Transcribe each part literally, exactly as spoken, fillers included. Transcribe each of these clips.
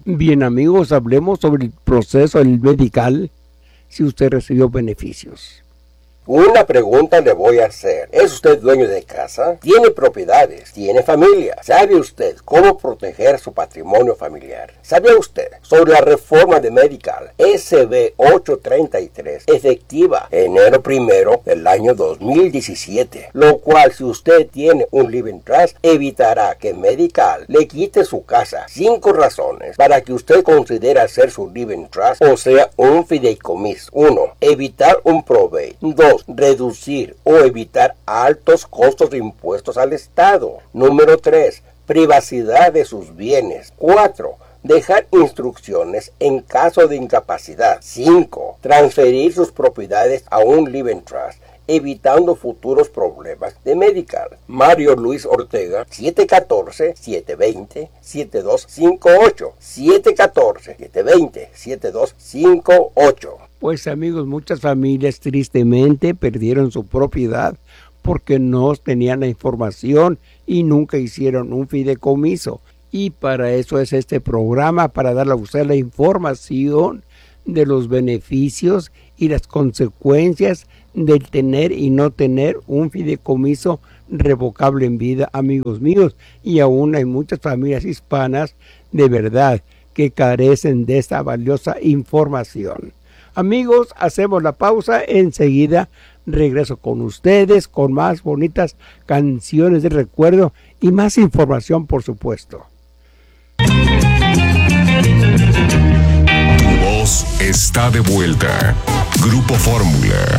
Bien, amigos, hablemos sobre el proceso del medical si usted recibió beneficios. Una pregunta le voy a hacer. ¿Es usted dueño de casa? ¿Tiene propiedades? ¿Tiene familia? ¿Sabe usted cómo proteger su patrimonio familiar? ¿Sabía usted sobre la reforma de Medical S B ochocientos treinta y tres, efectiva enero primero del año dos mil diecisiete? Lo cual, si usted tiene un living trust, evitará que Medical le quite su casa. Cinco razones para que usted considere hacer su living trust, o sea, un fideicomiso. Uno, evitar un probate. Dos, reducir o evitar altos costos de impuestos al Estado. Número tres, privacidad de sus bienes. Cuatro, dejar instrucciones en caso de incapacidad. Cinco, transferir sus propiedades a un living trust, evitando futuros problemas de Medical. Mario Luis Ortega, siete uno cuatro, siete dos cero, siete dos cinco ocho, siete uno cuatro, siete dos cero, siete dos cinco ocho. Pues amigos, muchas familias tristemente perdieron su propiedad porque no tenían la información y nunca hicieron un fideicomiso. Y para eso es este programa, para darle a usted la información de los beneficios y las consecuencias de tener y no tener un fideicomiso revocable en vida, amigos míos. Y aún hay muchas familias hispanas de verdad que carecen de esta valiosa información. Amigos, hacemos la pausa, enseguida regreso con ustedes con más bonitas canciones de recuerdo y más información, por supuesto. Tu voz está de vuelta. Grupo Fórmula.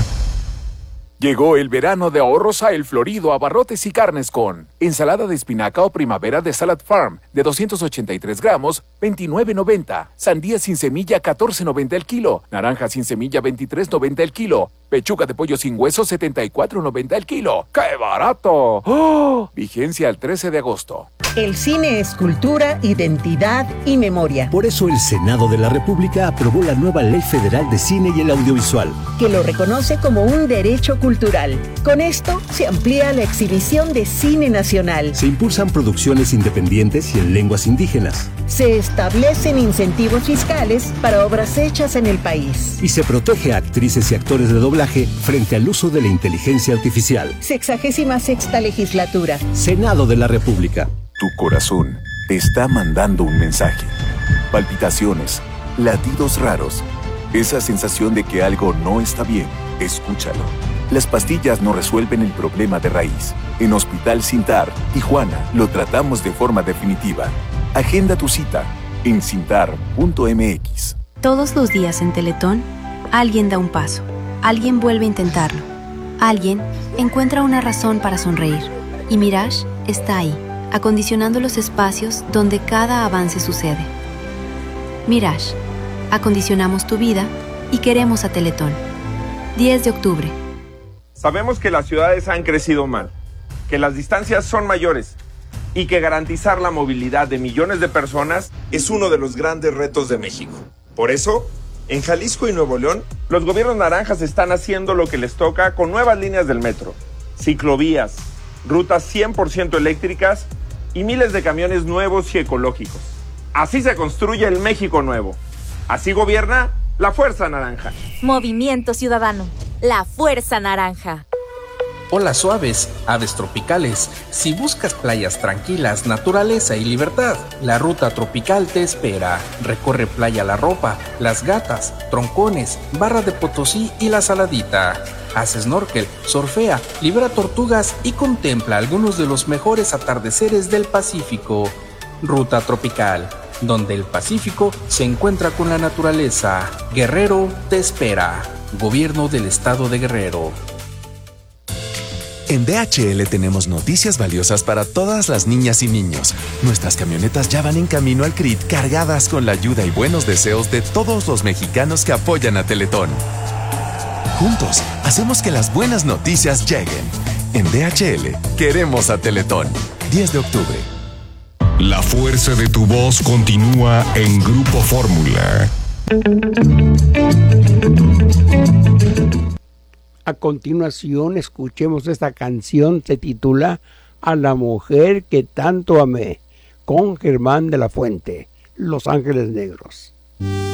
Llegó el verano de ahorros a El Florido, Abarrotes y Carnes con ensalada de espinaca o primavera de Salad Farm de doscientos ochenta y tres gramos, veintinueve noventa. Sandía sin semilla, catorce noventa el kilo. Naranja sin semilla, veintitrés noventa el kilo. Pechuga de pollo sin hueso, setenta y cuatro noventa el kilo. ¡Qué barato! ¡Oh! Vigencia al trece de agosto. El cine es cultura, identidad y memoria. Por eso el Senado de la República aprobó la nueva Ley Federal de Cine y el Audiovisual, que lo reconoce como un derecho cultural. Con esto se amplía la exhibición de cine nacional. Se impulsan producciones independientes y en lenguas indígenas. Se establecen incentivos fiscales para obras hechas en el país. Y se protege a actrices y actores de doblaje frente al uso de la inteligencia artificial. Sexagésima sexta legislatura. Senado de la República. Tu corazón te está mandando un mensaje. Palpitaciones, latidos raros, esa sensación de que algo no está bien. Escúchalo. Las pastillas no resuelven el problema de raíz. En Hospital Cintar, Tijuana, lo tratamos de forma definitiva. Agenda tu cita en cintar punto m x. Todos los días en Teletón, alguien da un paso. Alguien vuelve a intentarlo. Alguien encuentra una razón para sonreír. Y Mirage está ahí, acondicionando los espacios donde cada avance sucede. Mirage, acondicionamos tu vida y queremos a Teletón. diez de octubre. Sabemos que las ciudades han crecido mal, que las distancias son mayores y que garantizar la movilidad de millones de personas es uno de los grandes retos de México. Por eso, en Jalisco y Nuevo León, los gobiernos naranjas están haciendo lo que les toca con nuevas líneas del metro, ciclovías, rutas cien por ciento eléctricas y miles de camiones nuevos y ecológicos. Así se construye el México nuevo. Así gobierna la Fuerza Naranja. Movimiento Ciudadano, la Fuerza Naranja. Olas suaves, aves tropicales. Si buscas playas tranquilas, naturaleza y libertad, la ruta tropical te espera. Recorre Playa La Ropa, Las Gatas, Troncones, Barra de Potosí y La Saladita. Haz snorkel, surfea, libera tortugas y contempla algunos de los mejores atardeceres del Pacífico. Ruta tropical, donde el Pacífico se encuentra con la naturaleza. Guerrero te espera. Gobierno del Estado de Guerrero. En D H L tenemos noticias valiosas para todas las niñas y niños. Nuestras camionetas ya van en camino al C R I T cargadas con la ayuda y buenos deseos de todos los mexicanos que apoyan a Teletón. Juntos, hacemos que las buenas noticias lleguen. En D H L, queremos a Teletón. diez de octubre. La fuerza de tu voz continúa en Grupo Fórmula. A continuación, escuchemos esta canción, se titula A la mujer que tanto amé, con Germán de la Fuente. Los Ángeles Negros.